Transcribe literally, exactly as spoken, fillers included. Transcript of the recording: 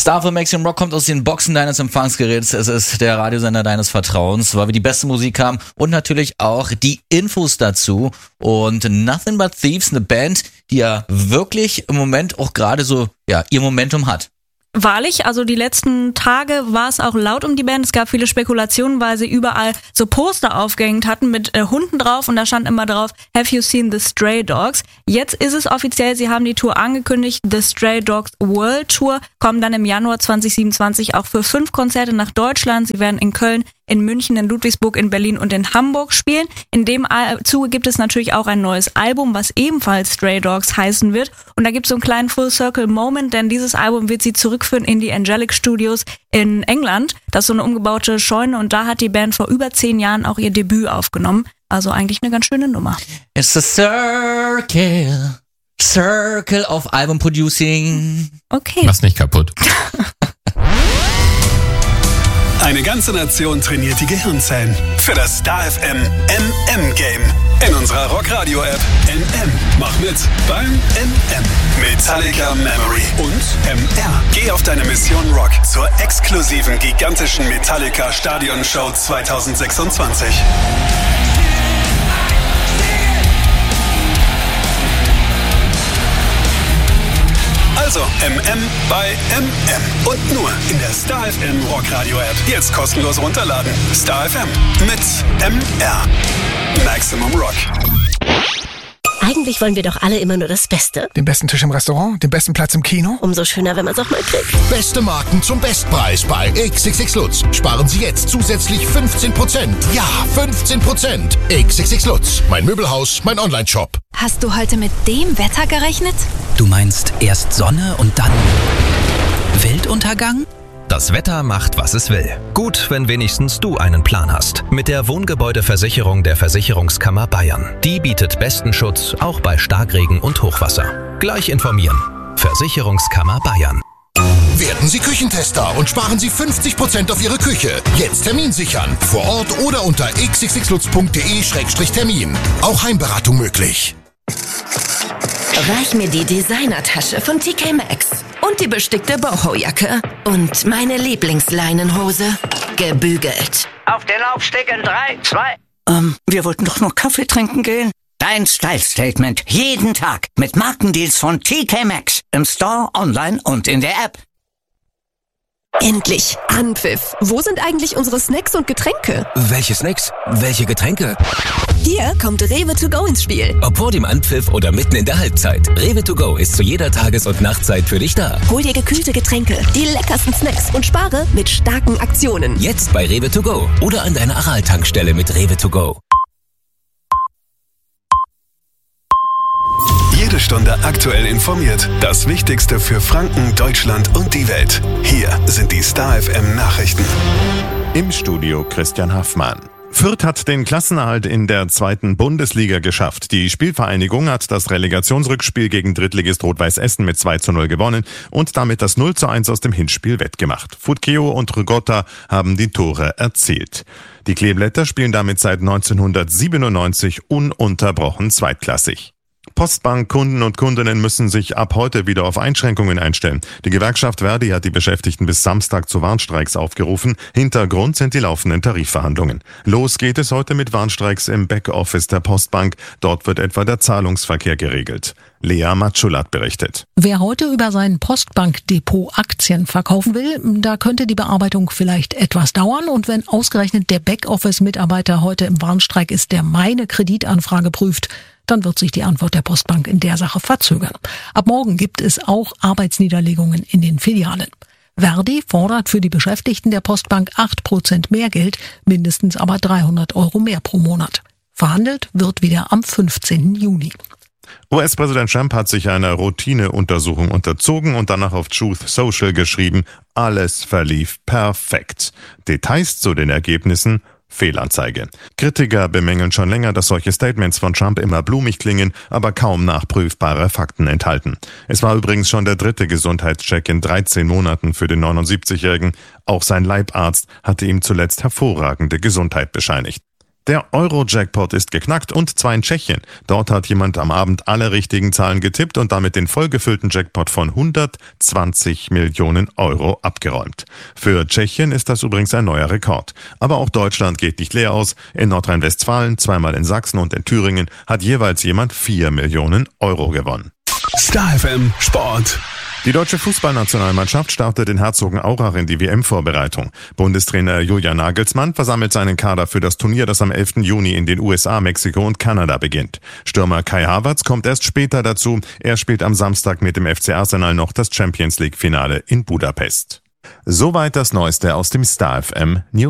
Star von Maximum Rock kommt aus den Boxen deines Empfangsgeräts. Es ist der Radiosender deines Vertrauens, weil wir die beste Musik haben und natürlich auch die Infos dazu. Und Nothing But Thieves, eine Band, die ja wirklich im Moment auch gerade so ja ihr Momentum hat. Wahrlich, also die letzten Tage war es auch laut um die Band. Es gab viele Spekulationen, weil sie überall so Poster aufgehängt hatten mit äh, Hunden drauf und da stand immer drauf, Have you seen the Stray Dogs? Jetzt ist es offiziell, sie haben die Tour angekündigt, The Stray Dogs World Tour, kommen dann im Januar zwanzig siebenundzwanzig auch für fünf Konzerte nach Deutschland. Sie werden in Köln, in München, in Ludwigsburg, in Berlin und in Hamburg spielen. In dem Zuge gibt es natürlich auch ein neues Album, was ebenfalls Stray Dogs heißen wird. Und da gibt es so einen kleinen Full-Circle-Moment, denn dieses Album wird sie zurückführen in die Angelic Studios in England. Das ist so eine umgebaute Scheune und da hat die Band vor über zehn Jahren auch ihr Debüt aufgenommen. Also eigentlich eine ganz schöne Nummer. It's a circle, circle of Album Producing. Okay. Mach's nicht kaputt. Eine ganze Nation trainiert die Gehirnzellen für das Star F M M M-Game. In unserer Rockradio-App N M. Mach mit beim N M. Metallica Memory und M R. Geh auf deine Mission Rock zur exklusiven gigantischen Metallica Stadionshow zwanzig sechsundzwanzig. Also M M bei M M. Und nur in der Star F M Rockradio App. Jetzt kostenlos runterladen. Star F M mit M R. Maximum Rock. Eigentlich wollen wir doch alle immer nur das Beste. Den besten Tisch im Restaurant, den besten Platz im Kino. Umso schöner, wenn man es auch mal kriegt. Beste Marken zum Bestpreis bei X X X Lutz. Sparen Sie jetzt zusätzlich fünfzehn Prozent. Ja, fünfzehn Prozent. X X X Lutz. Mein Möbelhaus, mein Online-Shop. Hast du heute mit dem Wetter gerechnet? Du meinst erst Sonne und dann Weltuntergang? Das Wetter macht, was es will. Gut, wenn wenigstens du einen Plan hast. Mit der Wohngebäudeversicherung der Versicherungskammer Bayern. Die bietet besten Schutz, auch bei Starkregen und Hochwasser. Gleich informieren. Versicherungskammer Bayern. Werden Sie Küchentester und sparen Sie fünfzig Prozent auf Ihre Küche. Jetzt Termin sichern. Vor Ort oder unter x x x lutz punkt de Schrägstrich Termin. Auch Heimberatung möglich. Reich mir die Designertasche von T K Maxx und die bestickte Boho-Jacke und meine Lieblingsleinenhose, gebügelt. Auf den Laufsteg in drei, zwei. Ähm, wir wollten doch nur Kaffee trinken gehen. Dein Style-Statement jeden Tag mit Markendeals von T K Maxx im Store, online und in der App. Endlich Anpfiff. Wo sind eigentlich unsere Snacks und Getränke? Welche Snacks? Welche Getränke? Hier kommt Rewe to go ins Spiel. Ob vor dem Anpfiff oder mitten in der Halbzeit. Rewe to go ist zu jeder Tages- und Nachtzeit für dich da. Hol dir gekühlte Getränke, die leckersten Snacks und spare mit starken Aktionen. Jetzt bei Rewe to go oder an deiner Aral-Tankstelle mit Rewe to go. Jede Stunde aktuell informiert. Das Wichtigste für Franken, Deutschland und die Welt. Hier sind die Star F M Nachrichten. Im Studio Christian Haffmann. Fürth hat den Klassenerhalt in der zweiten Bundesliga geschafft. Die Spielvereinigung hat das Relegationsrückspiel gegen Drittligist Rot-Weiß Essen mit zwei zu null gewonnen und damit das null zu eins aus dem Hinspiel wettgemacht. Futkeo und Rigotta haben die Tore erzielt. Die Kleeblätter spielen damit seit neunzehnhundertsiebenundneunzig ununterbrochen zweitklassig. Postbank-Kunden und Kundinnen müssen sich ab heute wieder auf Einschränkungen einstellen. Die Gewerkschaft Verdi hat die Beschäftigten bis Samstag zu Warnstreiks aufgerufen. Hintergrund sind die laufenden Tarifverhandlungen. Los geht es heute mit Warnstreiks im Backoffice der Postbank. Dort wird etwa der Zahlungsverkehr geregelt. Lea Matschulat berichtet. Wer heute über sein Postbankdepot Aktien verkaufen will, da könnte die Bearbeitung vielleicht etwas dauern. Und wenn ausgerechnet der Backoffice-Mitarbeiter heute im Warnstreik ist, der meine Kreditanfrage prüft, dann wird sich die Antwort der Postbank in der Sache verzögern. Ab morgen gibt es auch Arbeitsniederlegungen in den Filialen. Verdi fordert für die Beschäftigten der Postbank acht Prozent mehr Geld, mindestens aber dreihundert Euro mehr pro Monat. Verhandelt wird wieder am fünfzehnten Juni. U S-Präsident Trump hat sich einer Routineuntersuchung unterzogen und danach auf Truth Social geschrieben, alles verlief perfekt. Details zu den Ergebnissen: Fehlanzeige. Kritiker bemängeln schon länger, dass solche Statements von Trump immer blumig klingen, aber kaum nachprüfbare Fakten enthalten. Es war übrigens schon der dritte Gesundheitscheck in dreizehn Monaten für den neunundsiebzigjährigen. Auch sein Leibarzt hatte ihm zuletzt hervorragende Gesundheit bescheinigt. Der Euro-Jackpot ist geknackt und zwar in Tschechien. Dort hat jemand am Abend alle richtigen Zahlen getippt und damit den vollgefüllten Jackpot von hundertzwanzig Millionen Euro abgeräumt. Für Tschechien ist das übrigens ein neuer Rekord. Aber auch Deutschland geht nicht leer aus. In Nordrhein-Westfalen, zweimal in Sachsen und in Thüringen hat jeweils jemand vier Millionen Euro gewonnen. Star F M Sport. Die deutsche Fußballnationalmannschaft startet in Herzogenaurach in die W M-Vorbereitung. Bundestrainer Julian Nagelsmann versammelt seinen Kader für das Turnier, das am elften Juni in den U S A, Mexiko und Kanada beginnt. Stürmer Kai Havertz kommt erst später dazu. Er spielt am Samstag mit dem F C Arsenal noch das Champions League-Finale in Budapest. Soweit das Neueste aus dem Star F M News.